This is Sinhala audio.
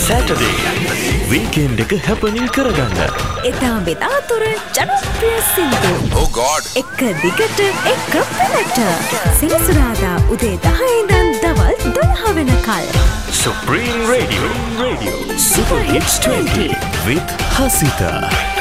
Saturday weekend එක happening කරගන්න. එදා මෙදා තුර ජනප්‍රිය සින්දු. Oh God. එක දිගට එක පෙළට. සෙනසුරාදා උදේ 10 ඉඳන් දවල් 12 වෙනකල්. Supreme Radio Super Hits 20 with Hasita.